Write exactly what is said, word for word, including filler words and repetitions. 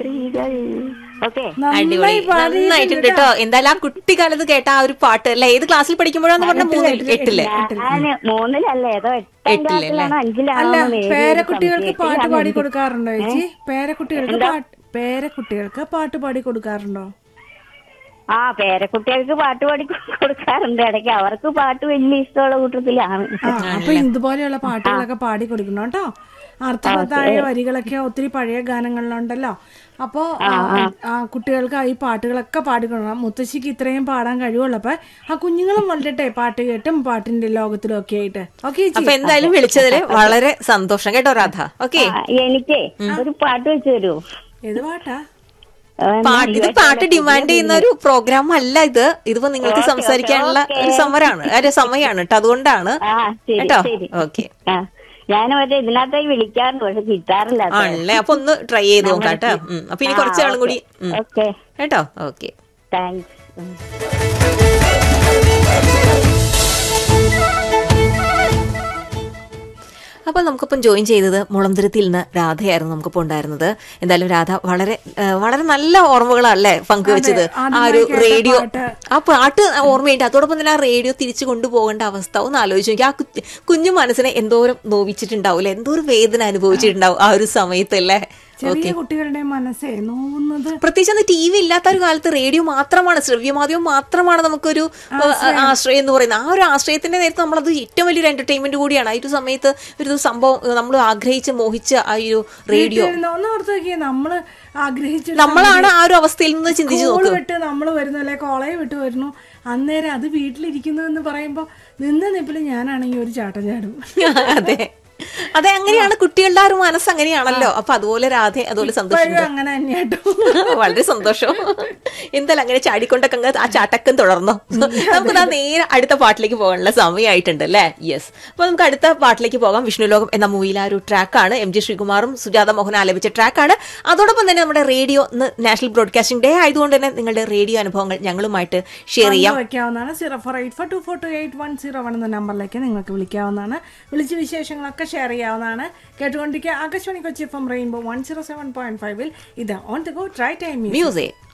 വരികൾ. ഓക്കെ, അടിപൊളി, നന്നായിട്ടുണ്ട് കേട്ടോ. എന്തായാലും ആ കുട്ടിക്കാലത്ത് കേട്ട ആ ഒരു പാട്ട് അല്ലെ, ഏത് ക്ലാസ്സിൽ പഠിക്കുമ്പോഴാന്ന് പറഞ്ഞ മൂന്നിൽ എട്ടില് ഞാന് മൂന്നിലല്ലേ ഏതോ എട്ടാം എട്ടിലല്ലേ? ക്ലാസ്സിലാണോ അല്ല, അഞ്ചിലാണോ പേരക്കുട്ടികൾക്ക് പാട്ട് പാടി കൊടുക്കാറുണ്ടോ ചേച്ചി? പേരക്കുട്ടികൾക്ക് പാട്ട് പേരക്കുട്ടികൾക്ക് പാട്ട് പാടി കൊടുക്കാറുണ്ടോ? ആ, പേരക്കുട്ടികൾക്ക് പാട്ട് പാടി കൊടുക്കാറുണ്ട് ഇടയ്ക്ക്. അവർക്ക് പാട്ട് വലിയ ഇഷ്ടമുള്ള കൂട്ടത്തിലാണ്. ആ, അപ്പൊ ഇതുപോലെയുള്ള പാട്ടുകളൊക്കെ പാടി കൊടുക്കണം കേട്ടോ. അർത്ഥവത്തായ വരികളൊക്കെ ഒത്തിരി പഴയ ഗാനങ്ങളിലുണ്ടല്ലോ. അപ്പോ ആ കുട്ടികൾക്ക് ഈ പാട്ടുകളൊക്കെ പാടിക്കൊടുക്കണം. മുത്തശ്ശിക്ക് ഇത്രയും പാടാൻ കഴിവുള്ളപ്പോ ആ കുഞ്ഞുങ്ങളും വളരട്ടെ പാട്ട് കേട്ടും പാട്ടിന്റെ ലോകത്തിലും ഒക്കെ ആയിട്ട്. ഓക്കെ, അപ്പൊ എന്തായാലും വിളിച്ചതില് വളരെ സന്തോഷം കേട്ടോ രാധ. ഓക്കെ, എനിക്ക് ഒരു പാട്ട് വെച്ച് തരൂ. ഏത് പാട്ടാ? പാട്ട് ഇത് പാട്ട് ഡിമാൻഡ് ചെയ്യുന്ന ഒരു പ്രോഗ്രാം അല്ല ഇത്. ഇതിപ്പോ നിങ്ങൾക്ക് സംസാരിക്കാനുള്ള ഒരു സമരാണ്, ഒരു സമയമാണ് കേട്ടോ. അതുകൊണ്ടാണ് കേട്ടോ. ഓക്കെ, ഞാൻ മറ്റേ ഇതിനകത്തായി വിളിക്കാറുണ്ട്, പക്ഷെ കിട്ടാറില്ല. ആണല്ലേ? അപ്പൊ ഒന്ന് ട്രൈ ചെയ്ത് നോക്കാം കേട്ടോ. അപ്പൊ ഇനി കുറച്ചാളും കൂടി കേട്ടോ. Okay, thanks. അപ്പോൾ നമുക്കിപ്പം ജോയിൻ ചെയ്തത് മുളന്തുരുത്തിയിൽ നിന്ന് രാധയായിരുന്നു നമുക്കിപ്പോൾ ഉണ്ടായിരുന്നത്. എന്തായാലും രാധ വളരെ വളരെ നല്ല ഓർമ്മകളല്ലേ പങ്കുവെച്ചത്. ആ ഒരു റേഡിയോ, ആ പാട്ട് ഓർമ്മയുണ്ട്. അതോടൊപ്പം തന്നെ ആ റേഡിയോ തിരിച്ചു കൊണ്ടുപോകേണ്ട അവസ്ഥ ഒന്ന് ആലോചിച്ച് നോക്കി. ആ കുഞ്ഞു മനസ്സിനെ എന്തോരം നോവിച്ചിട്ടുണ്ടാവും അല്ലെ, എന്തോരം വേദന അനുഭവിച്ചിട്ടുണ്ടാവും ആ ഒരു സമയത്തല്ലേ. ചെറിയ കുട്ടികളുടെ മനസ്സേ നോവുന്നത്. പ്രത്യേകിച്ച് അന്ന് ടി വി ഇല്ലാത്ത ഒരു കാലത്ത് റേഡിയോ മാത്രമാണ്, ശ്രവ്യമാധ്യമം മാത്രമാണ് നമുക്കൊരു ആശ്രയം എന്ന് പറയുന്നത്. ആ ഒരു ആശ്രയത്തിന്റെ നേരത്ത് നമ്മളത് ഏറ്റവും വലിയൊരു എന്റർടൈൻമെന്റ് കൂടിയാണ്. ആ ഒരു സമയത്ത് ഒരു സംഭവം നമ്മൾ ആഗ്രഹിച്ച് മോഹിച്ച ആ ഒരു റേഡിയോ നമ്മള് ആഗ്രഹിച്ചു, നമ്മളാണ് ആ ഒരു അവസ്ഥയിൽ നിന്ന് ചിന്തിച്ചു നോക്കുക. വിട്ട് നമ്മള് വരുന്നു അല്ലെ, കോളേജ് വിട്ട് വരുന്നു, അന്നേരം അത് വീട്ടിലിരിക്കുന്നു എന്ന് പറയുമ്പോ നിന്ന് നിപ്പില് ഞാനാണെങ്കിൽ ഒരു ചാട്ടം ചാടും. അതെ അതെ, അങ്ങനെയാണ് കുട്ടികളുടെ ആ ഒരു മനസ്സ്, അങ്ങനെയാണല്ലോ. അപ്പൊ അതുപോലെ രാധ അതുപോലെ സന്തോഷം, അങ്ങനെ തന്നെയാട്ടോ. വളരെ സന്തോഷം. എന്തായാലും അങ്ങനെ ചാടിക്കൊണ്ടൊക്കെ അങ്ങ് ആ ചാട്ടക്കം തുടർന്നോ. നമുക്ക് ആ നേരെ അടുത്ത പാട്ടിലേക്ക് പോകാനുള്ള സമയമായിട്ടുണ്ട് അല്ലേ. യെസ്, അപ്പൊ നമുക്ക് അടുത്ത പാട്ടിലേക്ക് പോകാം. വിഷ്ണുലോകം എന്ന മൂവിയിലെ ആ ഒരു ട്രാക്കാണ്, എം ജി ശ്രീകുമാറും സുജാത മോഹൻ ആലപിച്ച ട്രാക്കാണ്. അതോടൊപ്പം തന്നെ നമ്മുടെ റേഡിയോ ഇന്ന് നാഷണൽ ബ്രോഡ്കാസ്റ്റിംഗ് ഡേ ആയതുകൊണ്ട് തന്നെ നിങ്ങളുടെ റേഡിയോ അനുഭവങ്ങൾ ഞങ്ങളുമായിട്ട് ഷെയർ ചെയ്യാം വയ്ക്കാവുന്നതാണ്. Zero four eight four to four to eight one zero one എന്ന നമ്പറിലേക്ക് നിങ്ങൾക്ക് വിളിക്കാവുന്നതാണ്. വിളിച്ച് വിശേഷങ്ങളൊക്കെ ഷെയർ ചെയ്യാവുന്നതാണ്. കേട്ടുകൊണ്ടിരിക്കുക Akashvani Kochi F M rainbow one zero seven point ഫൈവിൽ. ഇത് on the go try time music.